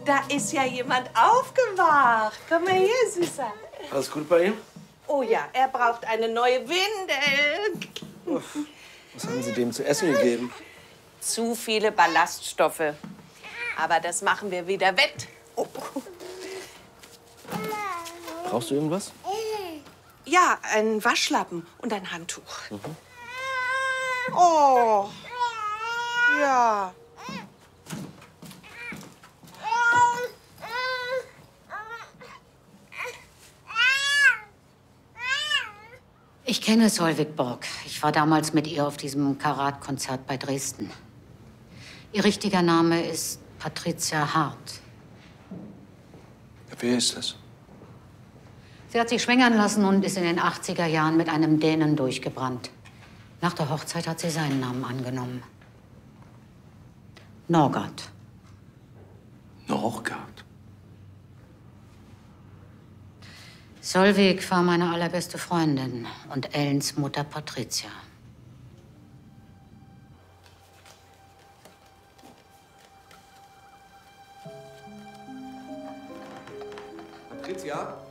Da ist ja jemand aufgewacht. Komm mal her, Süßer. Alles gut bei ihm? Oh ja, er braucht eine neue Windel. Uff. Was haben Sie dem zu essen gegeben? Zu viele Ballaststoffe. Aber das machen wir wieder wett. Oh. Brauchst du irgendwas? Ja, einen Waschlappen und ein Handtuch. Oh. Ja. Ich kenne Solveig Borg. Ich war damals mit ihr auf diesem Karat-Konzert bei Dresden. Ihr richtiger Name ist Patricia Hart. Wer ist das? Sie hat sich schwängern lassen und ist in den 80er Jahren mit einem Dänen durchgebrannt. Nach der Hochzeit hat sie seinen Namen angenommen. Norgard. Norgard? Solveig war meine allerbeste Freundin und Ellens Mutter Patricia. Patricia?